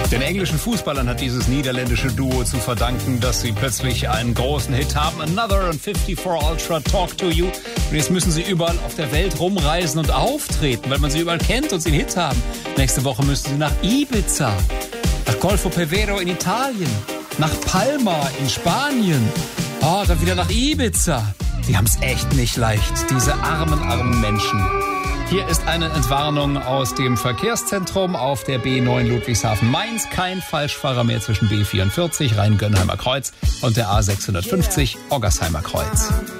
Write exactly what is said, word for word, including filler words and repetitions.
Den englischen Fußballern hat dieses niederländische Duo zu verdanken, dass sie plötzlich einen großen Hit haben. Another und fünfundfünfzig Ultra Talk to You. Und jetzt müssen sie überall auf der Welt rumreisen und auftreten, weil man sie überall kennt und sie einen Hit haben. Nächste Woche müssen sie nach Ibiza, nach Golfo Pevero in Italien, nach Palma in Spanien. Oh, dann wieder nach Ibiza. Die haben es echt nicht leicht, diese armen, armen Menschen. Hier ist eine Entwarnung aus dem Verkehrszentrum auf der B neun Ludwigshafen-Mainz. Kein Falschfahrer mehr zwischen B vierundvierzig, Rhein-Gönnheimer Kreuz und der A sechshundertfünfzig, Oggersheimer Kreuz.